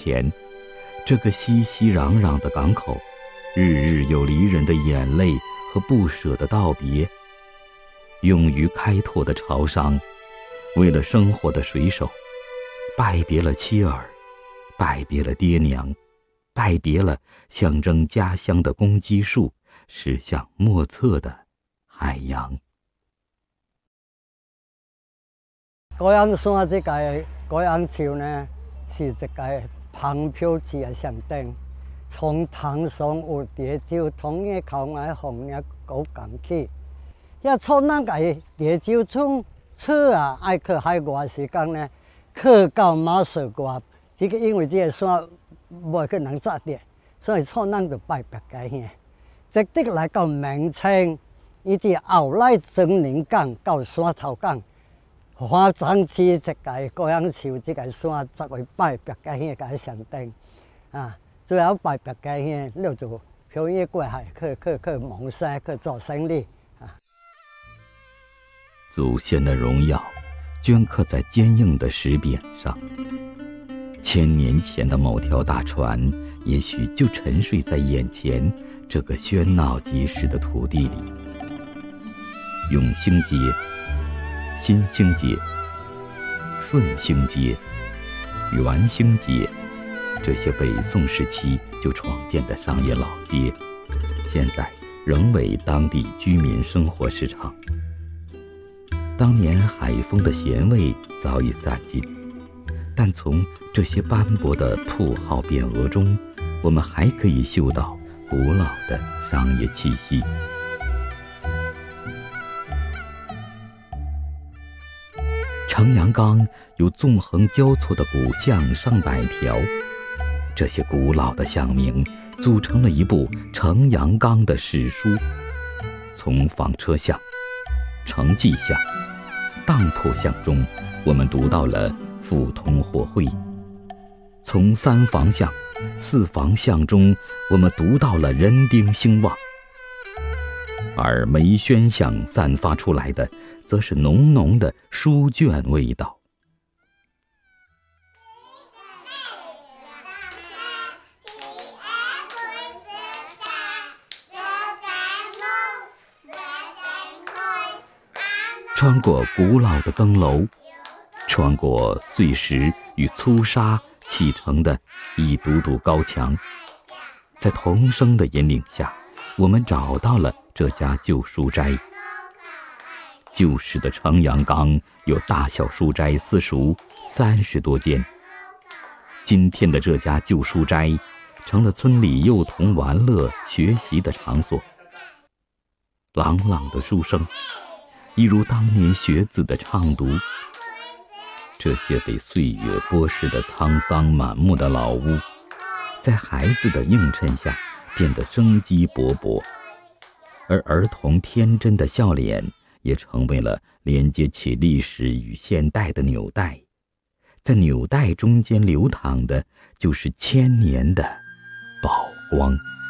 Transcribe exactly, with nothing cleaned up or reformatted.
前，这个熙熙攘攘的港口，日日有离人的眼泪和不舍的道别。勇于开拓的潮商，为了生活的水手，拜别了妻儿，拜别了爹娘，拜别了象征家乡的公鸡树，驶向莫测的海洋。 高阳山这个高阳桥呢，是这个旁漂子的象征。从唐宋有蝶洲，同个靠外红也高港去。要从那个蝶洲从车啊，爱去海外时间呢，去到马术外。这个因为这个山无去能扎的，所以从咱就拜别个遐。直直来到明清，伊伫后来曾宁港到山头港。花樟市这个高阳桥这个山，作为拜别个遐个象征啊。最后拜别个遐，了就漂越过海去去去蒙山去做生意啊。 祖先的荣耀镌刻在坚硬的石匾上。千年前的某条大船，也许就沉睡在眼前这个喧闹即时的土地里。永兴街、新兴街、顺兴街、元兴街，这些北宋时期就创建的商业老街，现在仍为当地居民生活市场。当年海风的咸味早已散尽，但从这些斑驳的铺号匾额中，我们还可以嗅到古老的商业气息。城阳冈有纵横交错的古巷上百条，这些古老的巷名组成了一部城阳冈的史书。从纺车巷、城记巷、当铺巷中，我们读到了富通货会；从三房巷、四房巷中，我们读到了人丁兴旺。而梅轩巷散发出来的，则是浓浓的书卷味道。穿过古老的更楼，穿过碎石与粗沙砌成的一堵堵高墙，在童声的引领下，我们找到了这家旧书斋。旧时的城阳冈有大小书斋私塾三十多间，今天的这家旧书斋成了村里幼童玩乐学习的场所。朗朗的书声，一如当年学子的唱读。这些被岁月剥蚀的沧桑满目的老屋，在孩子的映衬下变得生机勃勃，而儿童天真的笑脸也成为了连接起历史与现代的纽带，在纽带中间流淌的就是千年的宝光。